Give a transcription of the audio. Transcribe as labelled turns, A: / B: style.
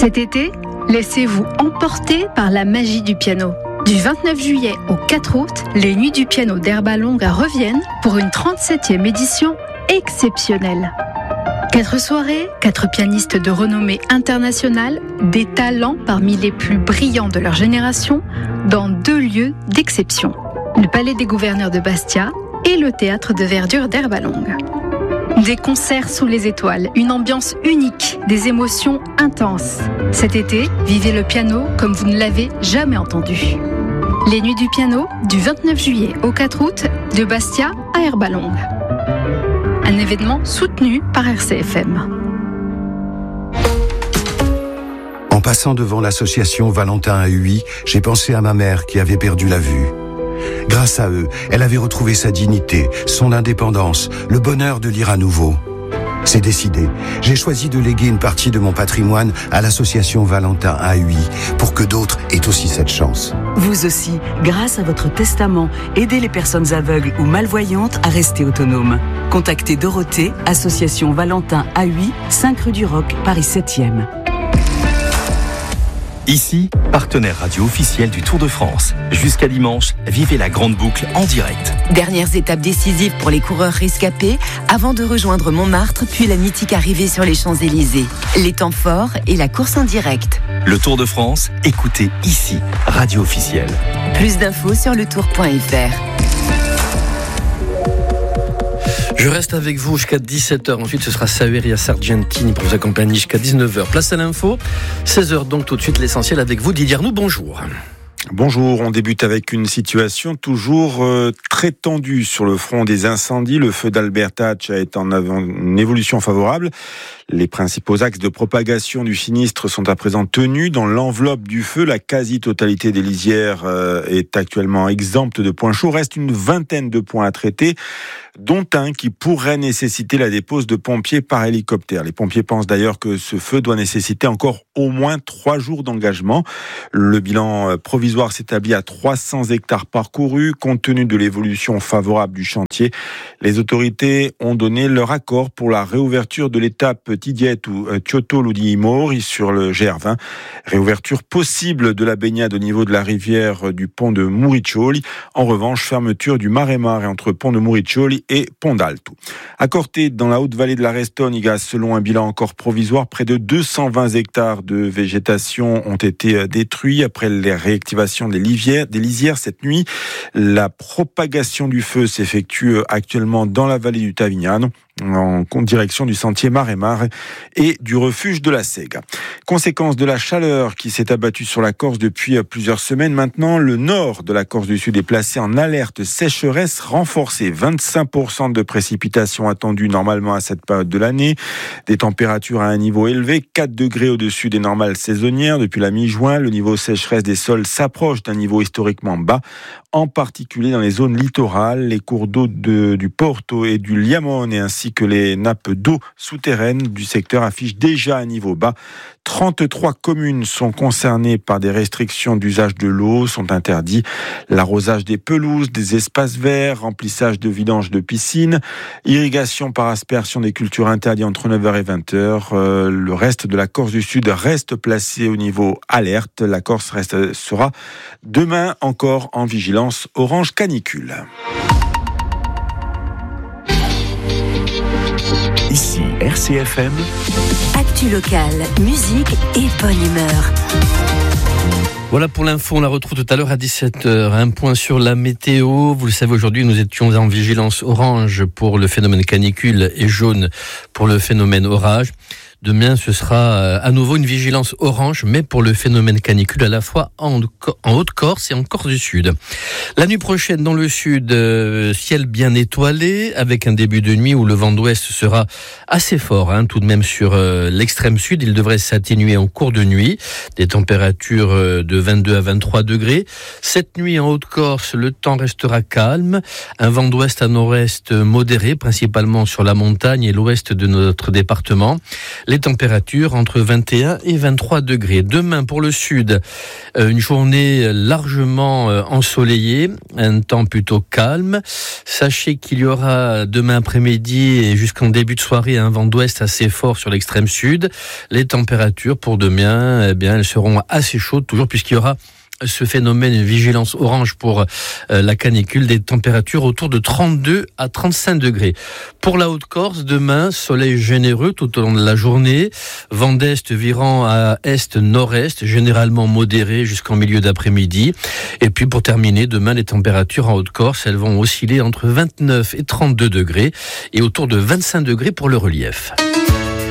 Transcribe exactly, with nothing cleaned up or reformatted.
A: Cet été, laissez-vous emporter par la magie du piano. Du vingt-neuf juillet au quatre août, les Nuits du piano d'Herba Longa reviennent pour une trente-septième édition exceptionnelle. Quatre soirées, quatre pianistes de renommée internationale, des talents parmi les plus brillants de leur génération, dans deux lieux d'exception, le Palais des Gouverneurs de Bastia et le Théâtre de Verdure d'Herba Longa. Des concerts sous les étoiles, une ambiance unique, des émotions intenses. Cet été, vivez le piano comme vous ne l'avez jamais entendu. Les Nuits du piano, du vingt-neuf juillet au quatre août, de Bastia à Herba Longa. Un événement soutenu par R C F M.
B: En passant devant l'association Valentin à Huy, j'ai pensé à ma mère qui avait perdu la vue. Grâce à eux, elle avait retrouvé sa dignité, son indépendance, le bonheur de lire à nouveau. C'est décidé. J'ai choisi de léguer une partie de mon patrimoine à l'association Valentin à Huy pour que d'autres aient aussi cette chance.
C: Vous aussi, grâce à votre testament, aidez les personnes aveugles ou malvoyantes à rester autonomes. Contactez Dorothée, association Valentin à Huy, cinq rue du Roc, Paris septième.
D: Ici, partenaire radio officiel du Tour de France. Jusqu'à dimanche, vivez la grande boucle en direct.
E: Dernières étapes décisives pour les coureurs rescapés avant de rejoindre Montmartre, puis la mythique arrivée sur les Champs-Élysées. Les temps forts et la course en direct.
D: Le Tour de France, écoutez ici, radio officielle.
E: Plus d'infos sur le tour point f r.
F: Je reste avec vous jusqu'à dix-sept heures. Ensuite, ce sera Saveria Sargentini pour vous accompagner jusqu'à dix-neuf heures. Place à l'info. seize heures donc tout de suite l'essentiel avec vous. Didier Arnoux, bonjour.
G: Bonjour, on débute avec une situation toujours euh, très tendue sur le front des incendies. Le feu d'Albertach est en avant une évolution favorable. Les principaux axes de propagation du sinistre sont à présent tenus. Dans l'enveloppe du feu, la quasi-totalité des lisières euh, est actuellement exempte de points chauds. Reste une vingtaine de points à traiter, dont un qui pourrait nécessiter la dépose de pompiers par hélicoptère. Les pompiers pensent d'ailleurs que ce feu doit nécessiter encore au moins trois jours d'engagement. Le bilan provisoire s'établit à trois cents hectares parcourus. Compte tenu de l'évolution favorable du chantier, les autorités ont donné leur accord pour la réouverture de l'étape Tidiette ou Tioto-Ludi-Imori sur le G R vingt. Réouverture possible de la baignade au niveau de la rivière du pont de Muriccioli. En revanche, fermeture du Maremare entre pont de Muriccioli et pont d'Alto. À Corté, dans la haute vallée de la Restonne, selon un bilan encore provisoire, près de deux cent vingt hectares de végétation ont été détruits après les réactivations des lisières, des lisières cette nuit. La propagation du feu s'effectue actuellement dans la vallée du Tavignano, en direction du sentier Maremare et du refuge de la Sègue. Conséquence de la chaleur qui s'est abattue sur la Corse depuis plusieurs semaines maintenant, le nord de la Corse du Sud est placé en alerte sécheresse renforcée. vingt-cinq pour cent de précipitations attendues normalement à cette période de l'année. Des températures à un niveau élevé, quatre degrés au-dessus des normales saisonnières. Depuis la mi-juin, le niveau sécheresse des sols s'approche d'un niveau historiquement bas, en particulier dans les zones littorales. Les cours d'eau de, du Porto et du Liamone ainsi que les nappes d'eau souterraines du secteur affichent déjà un niveau bas. trente-trois communes sont concernées par des restrictions d'usage de l'eau, sont interdits l'arrosage des pelouses, des espaces verts, remplissage de vidanges de piscines, irrigation par aspersion des cultures interdites entre neuf heures et vingt heures. Euh, le reste de la Corse du Sud reste placé au niveau alerte. La Corse reste, sera demain encore en vigilance orange canicule.
D: Ici, R C F M.
E: Actu locale, musique et bonne humeur.
F: Voilà pour l'info, on la retrouve tout à l'heure à dix-sept heures. Un point sur la météo. Vous le savez, aujourd'hui, nous étions en vigilance orange pour le phénomène canicule et jaune pour le phénomène orage. Demain, ce sera à nouveau une vigilance orange, mais pour le phénomène canicule à la fois en, en Haute-Corse et en Corse du Sud. La nuit prochaine, dans le sud, euh, ciel bien étoilé, avec un début de nuit où le vent d'ouest sera assez fort, hein, tout de même sur euh, l'extrême sud. Il devrait s'atténuer en cours de nuit. Des températures euh, de vingt-deux à vingt-trois degrés. Cette nuit en Haute-Corse, le temps restera calme. Un vent d'ouest à nord-est modéré, principalement sur la montagne et l'ouest de notre département. Les températures entre vingt et un et vingt-trois degrés. Demain pour le sud, une journée largement ensoleillée, un temps plutôt calme. Sachez qu'il y aura demain après-midi et jusqu'en début de soirée un vent d'ouest assez fort sur l'extrême sud. Les températures pour demain, eh bien, elles seront assez chaudes toujours puisqu'il y aura ce phénomène, une vigilance orange pour euh, la canicule, des températures autour de trente-deux à trente-cinq degrés. Pour la Haute-Corse, demain, soleil généreux tout au long de la journée, vent d'est virant à est-nord-est, généralement modéré jusqu'en milieu d'après-midi. Et puis pour terminer, demain, les températures en Haute-Corse, elles vont osciller entre vingt-neuf et trente-deux degrés et autour de vingt-cinq degrés pour le relief.